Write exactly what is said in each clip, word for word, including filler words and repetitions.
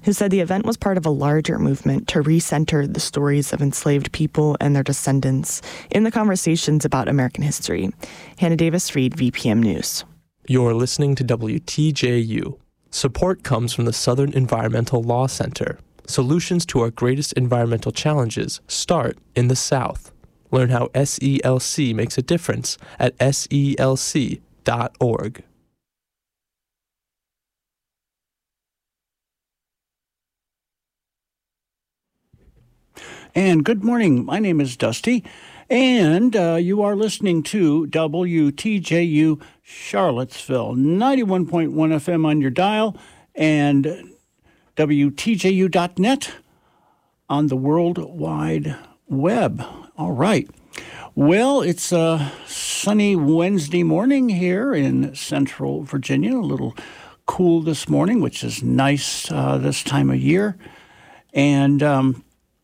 who said the event was part of a larger movement to recenter the stories of enslaved people and their descendants in the conversations about American history. Hannah Davis-Reed, V P M News. You're listening to W T J U. Support comes from the Southern Environmental Law Center. Solutions to our greatest environmental challenges start in the South. Learn how S E L C makes a difference at S E L C dot org. And good morning. My name is Dusty, and uh, you are listening to W T J U Charlottesville, ninety-one point one F M on your dial, and W T J U dot net on the World Wide Web. All right. Well, it's a sunny Wednesday morning here in Central Virginia. A little cool this morning, which is nice uh, this time of year. And um,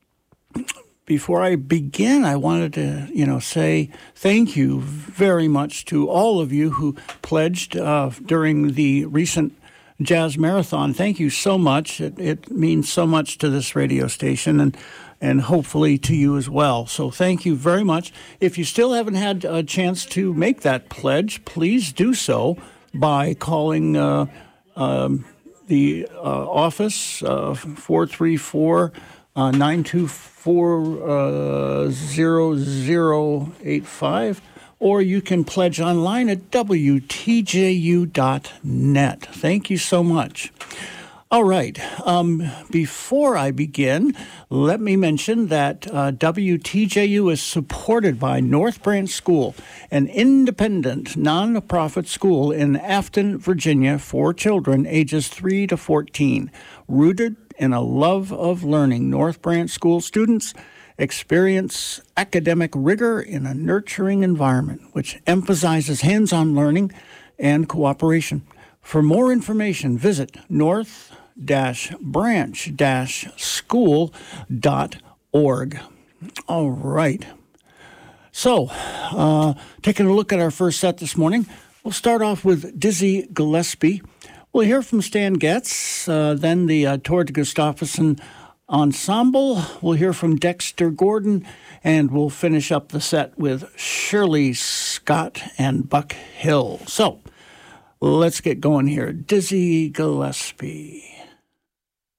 before I begin, I wanted to, you know, say thank you very much to all of you who pledged uh, during the recent Jazz Marathon. Thank you so much. It, it means so much to this radio station and and hopefully to you as well. So thank you very much. If you still haven't had a chance to make that pledge, please do so by calling uh, um, the uh, office, uh, four three four, nine two four, zero zero eight five, or you can pledge online at W T J U dot net. Thank you so much. All right. Um, before I begin, let me mention that uh, W T J U is supported by North Branch School, an independent, non-profit school in Afton, Virginia, for children ages three to fourteen. Rooted in a love of learning, North Branch School students experience academic rigor in a nurturing environment, which emphasizes hands-on learning and cooperation. For more information, visit north branch school dot org. All right. So, uh, taking a look at our first set this morning, we'll start off with Dizzy Gillespie. We'll hear from Stan Getz, uh, then the uh, Tord Gustafsson Ensemble. We'll hear from Dexter Gordon, and we'll finish up the set with Shirley Scott and Buck Hill. So, let's get going here. Dizzy Gillespie.